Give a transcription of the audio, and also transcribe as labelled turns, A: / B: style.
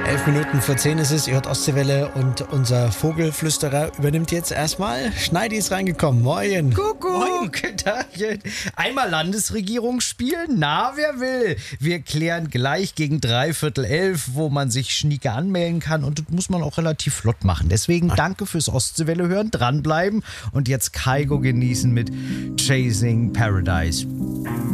A: 11 Minuten vor 10 ist es, ihr hört Ostseewelle und unser Vogelflüsterer übernimmt jetzt erstmal. Schneidi ist reingekommen, moin.
B: Kuckuck. Moin, Tagchen. Einmal Landesregierung spielen? Na, wer will? Wir klären gleich gegen 11:45, wo man sich schnieke anmelden kann und das muss man auch relativ flott machen. Deswegen danke fürs Ostseewelle hören, dranbleiben und jetzt Kaigo genießen mit Chasing Paradise.